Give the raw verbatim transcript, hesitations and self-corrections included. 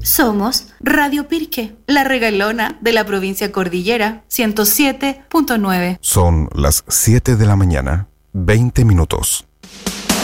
Somos Radio Pirque, la regalona de la provincia Cordillera, ciento siete punto nueve. Son las siete de la mañana, veinte minutos.